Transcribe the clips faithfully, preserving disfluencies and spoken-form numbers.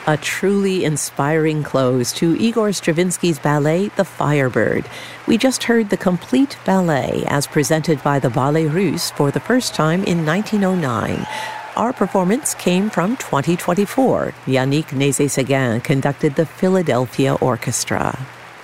A truly inspiring close to Igor Stravinsky's ballet, The Firebird. We just heard the complete ballet as presented by the Ballet Russe for the first time in nineteen oh nine. Our performance came from twenty twenty-four. Yannick Nézet-Séguin conducted the Philadelphia Orchestra.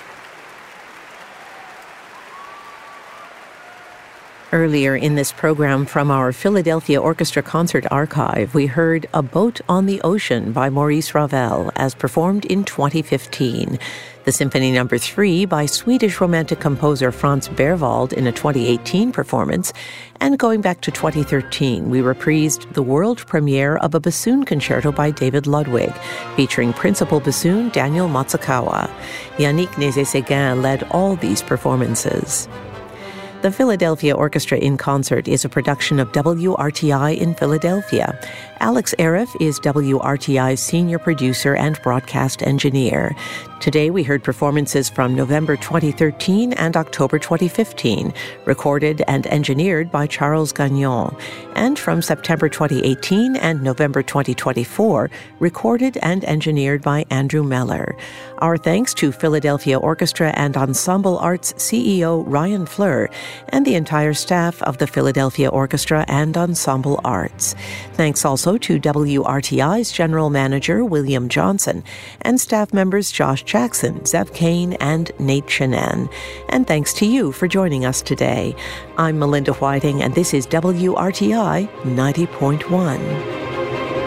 Earlier in this program from our Philadelphia Orchestra Concert Archive, we heard A Boat on the Ocean by Maurice Ravel as performed in twenty fifteen. The Symphony Number three by Swedish Romantic composer Franz Berwald in a twenty eighteen performance. And going back to twenty thirteen, we reprised the world premiere of a bassoon concerto by David Ludwig, featuring principal bassoon Daniel Matsukawa. Yannick Nézet-Séguin led all these performances. The Philadelphia Orchestra in Concert is a production of W R T I in Philadelphia. Alex Arif is W R T I's senior producer and broadcast engineer. Today we heard performances from November twenty thirteen and October twenty fifteen, recorded and engineered by Charles Gagnon, and from September twenty eighteen and November twenty twenty-four, recorded and engineered by Andrew Meller. Our thanks to Philadelphia Orchestra and Ensemble Arts C E O Ryan Fleur and the entire staff of the Philadelphia Orchestra and Ensemble Arts. Thanks also to W R T I's General Manager William Johnson and staff members Josh Jackson, Zev Kane, and Nate Shenan. And thanks to you for joining us today. I'm Melinda Whiting, and this is W R T I ninety point one.